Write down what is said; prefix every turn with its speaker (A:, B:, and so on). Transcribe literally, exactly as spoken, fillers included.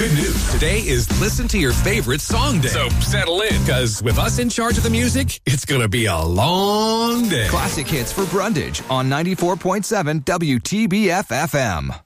A: Good news. Today is Listen to Your Favorite Song Day. So settle in, because with us in charge of the music, it's going to be a long day.
B: Classic hits for Brundage on ninety-four point seven W T B F F M.